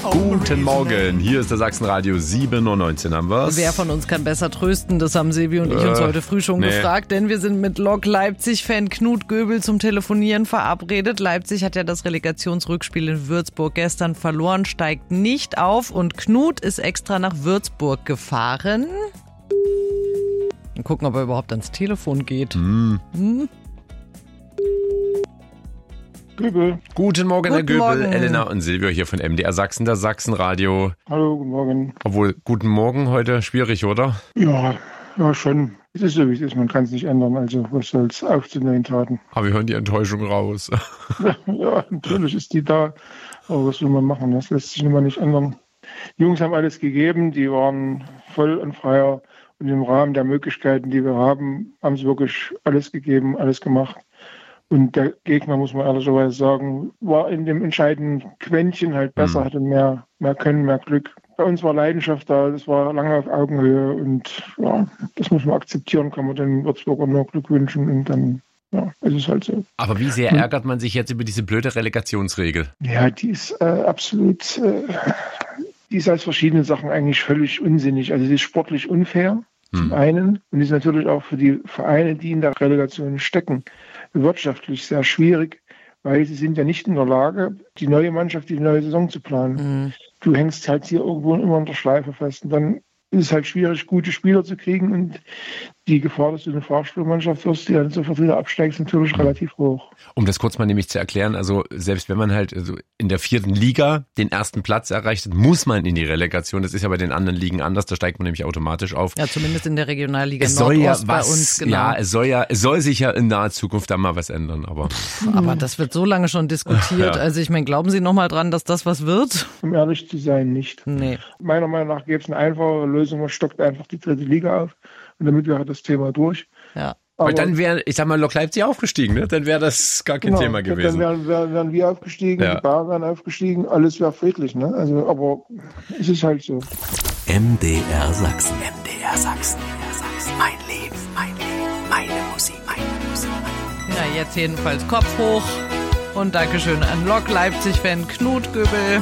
Guten Morgen, hier ist der Sachsenradio 7.19 Uhr, haben wir's? Wer von uns kann besser trösten? Das haben Silvi und ich uns heute früh schon gefragt, denn wir sind mit Lok Leipzig-Fan Knut Göbel zum Telefonieren verabredet. Leipzig hat ja das Relegationsrückspiel in Würzburg gestern verloren, steigt nicht auf und Knut ist extra nach Würzburg gefahren. Mal gucken, ob er überhaupt ans Telefon geht. Göbel. Guten Morgen, Herr Göbel. Morgen. Elena und Silvio hier von MDR Sachsen, das Sachsenradio. Hallo, guten Morgen. Obwohl, guten Morgen heute schwierig, oder? Ja, schon. Es ist so, wie es ist. Man kann es nicht ändern. Also, was soll's? Auf zu neuen Taten. Aber wir hören die Enttäuschung raus. Ja, natürlich ist die da. Aber was will man machen? Das lässt sich nun mal nicht ändern. Die Jungs haben alles gegeben. Die waren voll on fire. Und im Rahmen der Möglichkeiten, die wir haben, haben sie wirklich alles gegeben, alles gemacht. Und der Gegner, muss man ehrlicherweise sagen, war in dem entscheidenden Quäntchen halt besser, hatte mehr Können, mehr Glück. Bei uns war Leidenschaft da, das war lange auf Augenhöhe und ja, das muss man akzeptieren, kann man den Würzburger nur Glück wünschen und dann, ja, es ist halt so. Aber wie sehr ärgert man sich jetzt über diese blöde Relegationsregel? Ja, die ist absolut, die ist als verschiedene Sachen eigentlich völlig unsinnig. Also sie ist sportlich unfair, zum einen, und die ist natürlich auch für die Vereine, die in der Relegation stecken, wirtschaftlich sehr schwierig, weil sie sind ja nicht in der Lage, die neue Mannschaft, die neue Saison zu planen. Du hängst halt hier irgendwo immer in der Schleife fest und dann ist es halt schwierig, gute Spieler zu kriegen und die Gefahr, dass du eine Fahrspielmannschaft wirst, die dann sofort wieder absteigst, ist natürlich relativ hoch. Um das kurz mal nämlich zu erklären, also selbst wenn man halt in der 4. Liga den ersten Platz erreicht hat, muss man in die Relegation. Das ist ja bei den anderen Ligen anders, da steigt man nämlich automatisch auf. Ja, zumindest in der Regionalliga Es soll Nordost ja bei was, uns, genau. ja, es soll sich ja in naher Zukunft da mal was ändern, aber. Aber das wird so lange schon diskutiert. Ja. Also ich meine, glauben Sie noch mal dran, dass das was wird? Um ehrlich zu sein, nicht. Nee. Meiner Meinung nach gäbe es eine einfache Lösung, man stockt einfach die 3. Liga auf und damit wäre das Thema durch. Ja. Weil dann wäre, ich sag mal, Lok Leipzig aufgestiegen, ne? Dann wäre das gar kein Thema gewesen. Dann wären wir aufgestiegen, Ja. die Bayern wären aufgestiegen, alles wäre friedlich, ne? Also, aber es ist halt so. MDR Sachsen. MDR Sachsen. Mein Leben, meine Musik. Na, jetzt jedenfalls Kopf hoch und Dankeschön an Lok Leipzig-Fan Knut Göbel.